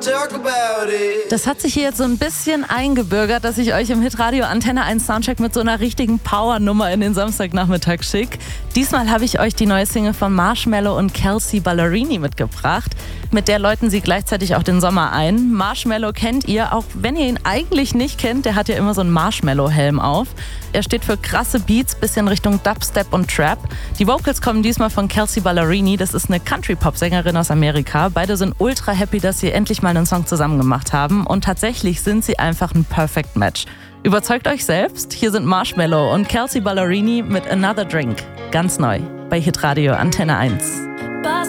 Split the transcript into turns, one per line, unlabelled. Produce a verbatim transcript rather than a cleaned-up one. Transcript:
talk about it.
Das hat sich hier jetzt so ein bisschen eingebürgert, dass ich euch im Hitradio Antenne eins Soundcheck mit so einer richtigen Powernummer in den Samstagnachmittag schicke. Diesmal habe ich euch die neue Single von Marshmello und Kelsea Ballerini mitgebracht. Mit der läuten sie gleichzeitig auch den Sommer ein. Marshmello kennt ihr, auch wenn ihr ihn eigentlich nicht kennt. Der hat ja immer so einen Marshmello-Helm auf. Er steht für krasse Beats, bisschen Richtung Dubstep und Trap. Die Vocals kommen diesmal von Kelsea Ballerini. Das ist eine Country-Pop-Sängerin aus Amerika. Beide sind ultra happy, dass sie endlich mal einen Song zusammen gemacht haben. Und tatsächlich sind sie einfach ein Perfect Match. Überzeugt euch selbst. Hier sind Marshmello und Kelsea Ballerini mit Another Drink. Ganz neu bei Hitradio Antenne eins.